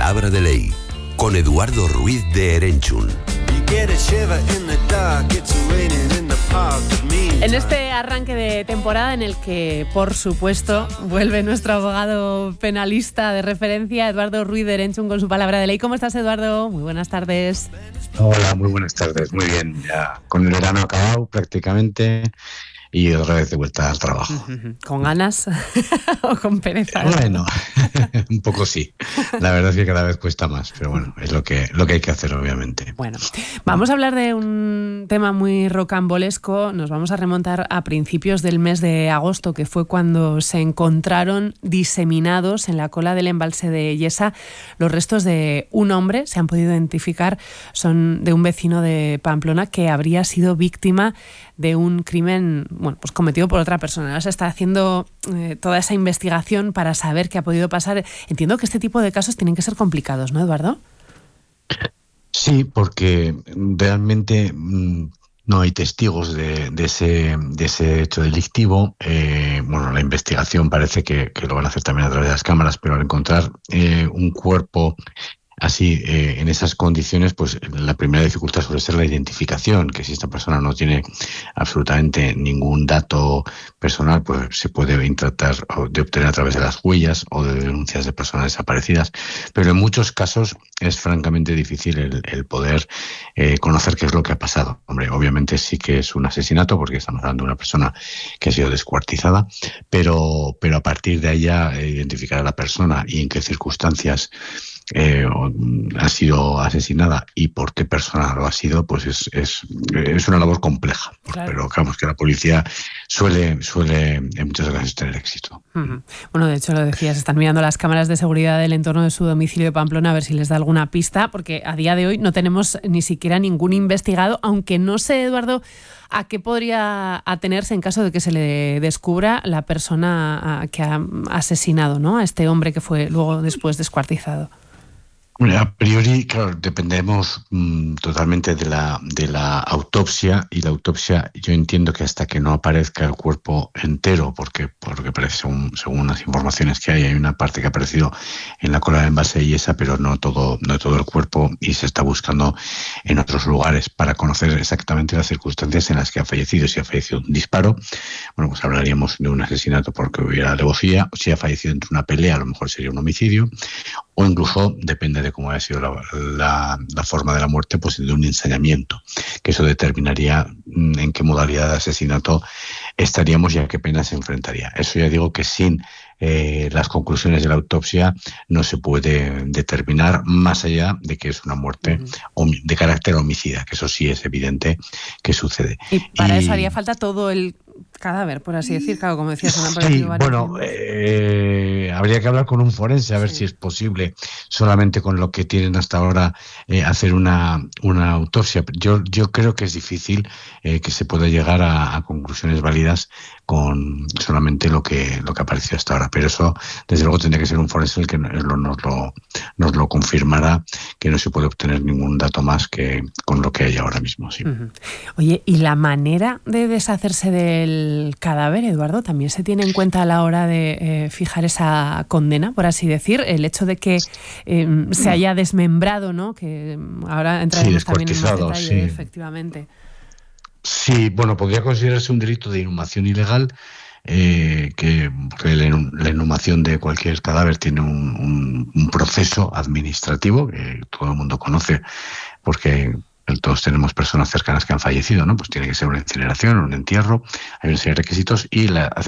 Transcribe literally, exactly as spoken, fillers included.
Palabra de Ley, con Eduardo Ruiz de Erenchun. En este arranque de temporada en el que, por supuesto, vuelve nuestro abogado penalista de referencia, Eduardo Ruiz de Erenchun, con su Palabra de Ley. ¿Cómo estás, Eduardo? Muy buenas tardes. Hola, muy buenas tardes. Muy bien, ya con el verano acabado prácticamente y otra vez de vuelta al trabajo. ¿Con ganas o con pereza? Bueno, un poco sí. La verdad es que cada vez cuesta más, pero bueno, es lo que, lo que hay que hacer, obviamente. Bueno, vamos a hablar de un tema muy rocambolesco. Nos vamos a remontar a principios del mes de agosto, que fue cuando se encontraron diseminados en la cola del embalse de Yesa los restos de un hombre. Se han podido identificar, son de un vecino de Pamplona que habría sido víctima de un crimen, bueno, pues cometido por otra persona. Ahora se está haciendo eh, toda esa investigación para saber qué ha podido pasar. Entiendo que este tipo de casos tienen que ser complicados, ¿no, Eduardo? Sí, porque realmente mmm, no hay testigos de, de, ese, de ese hecho delictivo. Eh, bueno, la investigación parece que, que lo van a hacer también a través de las cámaras, pero al encontrar eh, un cuerpo así, eh, en esas condiciones, pues la primera dificultad suele ser la identificación, que si esta persona no tiene absolutamente ningún dato personal, pues se puede tratar de obtener a través de las huellas o de denuncias de personas desaparecidas. Pero en muchos casos es francamente difícil el, el poder eh, conocer qué es lo que ha pasado. Hombre, obviamente sí que es un asesinato, porque estamos hablando de una persona que ha sido descuartizada, pero, pero a partir de allá eh, identificar a la persona y en qué circunstancias Eh, ha sido asesinada y por qué persona lo ha sido, pues es, es, es una labor compleja. Claro. Pero digamos que la policía suele, suele en muchas ocasiones tener éxito. Uh-huh. Bueno, de hecho lo decías, están mirando las cámaras de seguridad del entorno de su domicilio de Pamplona a ver si les da alguna pista, porque a día de hoy no tenemos ni siquiera ningún investigado, aunque no sé, Eduardo, a qué podría atenerse en caso de que se le descubra la persona que ha asesinado, ¿no?, a este hombre que fue luego después descuartizado. A priori, claro, dependemos mmm, totalmente de la, de la autopsia, y la autopsia yo entiendo que hasta que no aparezca el cuerpo entero, porque, porque parece, según, según las informaciones que hay, hay una parte que ha aparecido en la cola del envase de Yesa, pero no todo, no todo el cuerpo, y se está buscando en otros lugares para conocer exactamente las circunstancias en las que ha fallecido. Si ha fallecido un disparo, bueno, pues hablaríamos de un asesinato porque hubiera alevosía. Si ha fallecido entre una pelea, a lo mejor sería un homicidio, o incluso, depende de cómo haya sido la, la, la forma de la muerte, pues de un ensañamiento, que eso determinaría en qué modalidad de asesinato estaríamos y a qué pena se enfrentaría. Eso ya digo que sin eh, las conclusiones de la autopsia no se puede determinar, más allá de que es una muerte uh-huh. de carácter homicida, que eso sí es evidente que sucede. Y para y, eso haría falta todo el cadáver, por así decir, claro, como decías. Sí, bueno, eh, habría que hablar con un forense a ver sí. si es posible solamente con lo que tienen hasta ahora eh, hacer una, una autopsia. Yo, yo creo que es difícil eh, que se pueda llegar a, a conclusiones válidas con solamente lo que lo que apareció hasta ahora, pero eso desde luego tendría que ser un forense el que nos lo, nos lo, nos lo confirmará, que no se puede obtener ningún dato más que con lo que hay ahora mismo. Sí. Uh-huh. Oye, ¿y la manera de deshacerse del cadáver, Eduardo, también se tiene en cuenta a la hora de eh, fijar esa condena, por así decir? El hecho de que eh, se haya desmembrado, ¿no? Que ahora entraremos sí, también en más detalle, sí. efectivamente. Sí, bueno, podría considerarse un delito de inhumación ilegal, eh, que la inhumación de cualquier cadáver tiene un, un, un proceso administrativo que todo el mundo conoce, porque todos tenemos personas cercanas que han fallecido, ¿no? Pues tiene que ser una incineración, un entierro, hay una serie de requisitos, y la